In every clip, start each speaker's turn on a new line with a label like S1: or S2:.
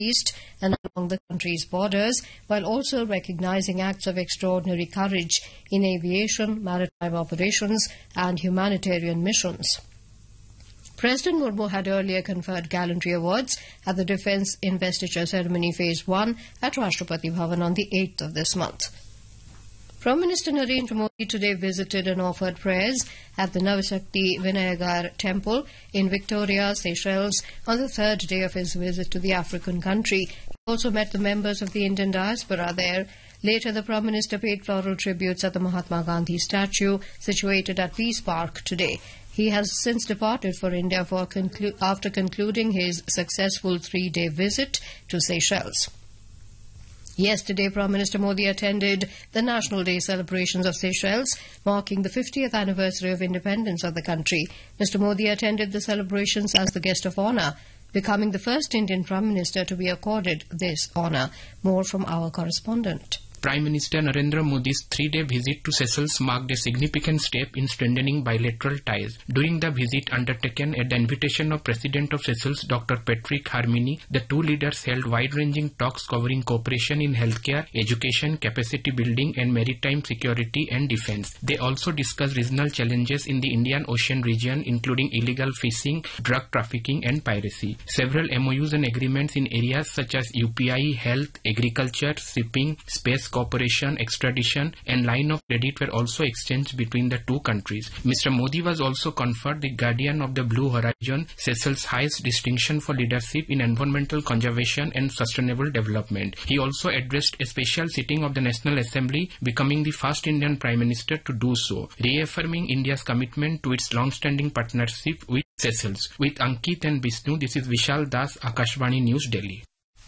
S1: east and along the country's borders, while also recognizing acts of extraordinary courage in aviation, maritime operations and humanitarian missions. President Murmu had earlier conferred gallantry awards at the Defence Investiture Ceremony Phase 1 at Rashtrapati Bhavan on the 8th of this month. Prime Minister Narendra Modi today visited and offered prayers at the Navashakti Vinayagar Temple in Victoria, Seychelles, on the third day of his visit to the African country. He also met the members of the Indian diaspora there. Later, the Prime Minister paid floral tributes at the Mahatma Gandhi statue situated at Peace Park today. He has since departed for India after concluding his successful three-day visit to Seychelles. Yesterday, Prime Minister Modi attended the National Day celebrations of Seychelles, marking the 50th anniversary of independence of the country. Mr. Modi attended the celebrations as the guest of honour, becoming the first Indian Prime Minister to be accorded this honour. More from our correspondent.
S2: Prime Minister Narendra Modi's three-day visit to Seychelles marked a significant step in strengthening bilateral ties. During the visit undertaken at the invitation of President of Seychelles Dr. Patrick Harmony, the two leaders held wide-ranging talks covering cooperation in healthcare, education, capacity building and maritime security and defence. They also discussed regional challenges in the Indian Ocean region, including illegal fishing, drug trafficking and piracy. Several MOUs and agreements in areas such as UPI, health, agriculture, shipping, space cooperation, extradition and line of credit were also exchanged between the two countries. Mr. Modi was also conferred the Guardian of the Blue Horizon, Seychelles' highest distinction for leadership in environmental conservation and sustainable development. He also addressed a special sitting of the National Assembly, becoming the first Indian Prime Minister to do so, reaffirming India's commitment to its long-standing partnership with Seychelles. With Ankit and Vishnu, this is Vishal Das, Akashvani News, Delhi.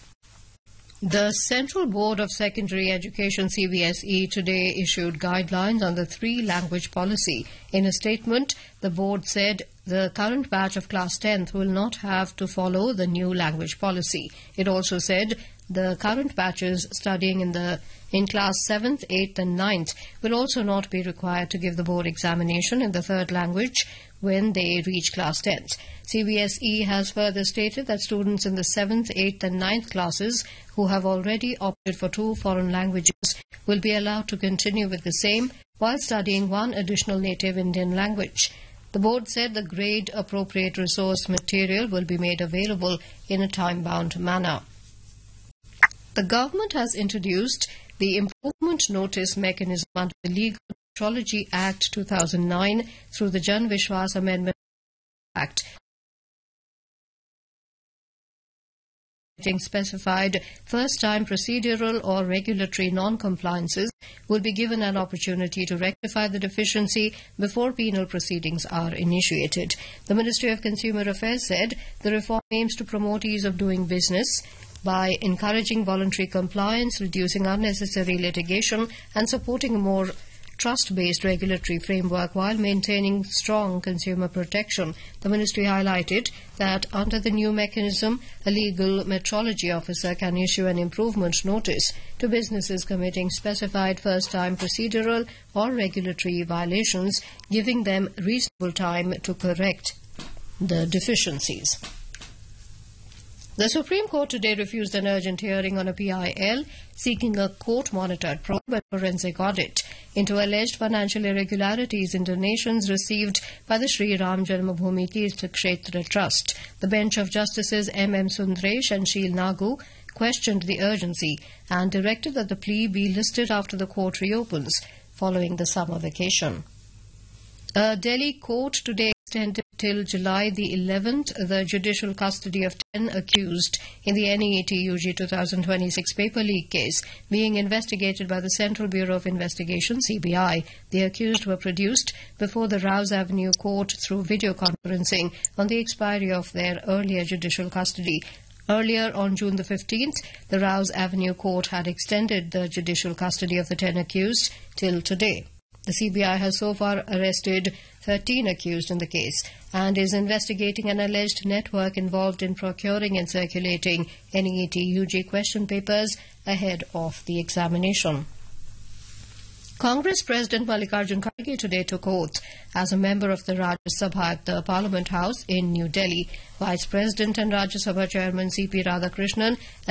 S1: The Central Board of Secondary Education CBSE today issued guidelines on the three-language policy. In a statement, the board said the current batch of Class 10th will not have to follow the new language policy. It also said the current batches studying in Class 7th, 8th and 9th will also not be required to give the board examination in the third language when they reach Class 10th. CBSE has further stated that students in the 7th, 8th and 9th classes who have already opted for two foreign languages will be allowed to continue with the same while studying one additional native Indian language. The board said the grade-appropriate resource material will be made available in a time-bound manner. The government has introduced the Improvement Notice Mechanism under the Legal Metrology Act 2009 through the Jan Vishwas Amendment Act. Specified first-time procedural or regulatory non-compliances will be given an opportunity to rectify the deficiency before penal proceedings are initiated. The Ministry of Consumer Affairs said the reform aims to promote ease of doing business by encouraging voluntary compliance, reducing unnecessary litigation and supporting a more trust-based regulatory framework while maintaining strong consumer protection. The ministry highlighted that under the new mechanism, a legal metrology officer can issue an improvement notice to businesses committing specified first-time procedural or regulatory violations, giving them reasonable time to correct the deficiencies. The Supreme Court today refused an urgent hearing on a PIL seeking a court-monitored probe and forensic audit into alleged financial irregularities in donations received by the Sri Ram Janmabhoomi Tirth Kshetra Trust. The bench of Justices M.M. Sundresh and Sheel Nagu questioned the urgency and directed that the plea be listed after the court reopens following the summer vacation. A Delhi court today extended till July the 11th the judicial custody of 10 accused in the NEET UG 2026 paper leak case being investigated by the Central Bureau of Investigation (CBI). The accused were produced before the Rouse Avenue Court through video conferencing on the expiry of their earlier judicial custody. Earlier on June the 15th, the Rouse Avenue Court had extended the judicial custody of the 10 accused till today. The CBI has so far arrested 13 accused in the case and is investigating an alleged network involved in procuring and circulating NEET UG question papers ahead of the examination. Congress President Mallikarjun Kharge today took oath as a member of the Rajya Sabha at the Parliament House in New Delhi. Vice President and Rajya Sabha Chairman C.P. Radhakrishnan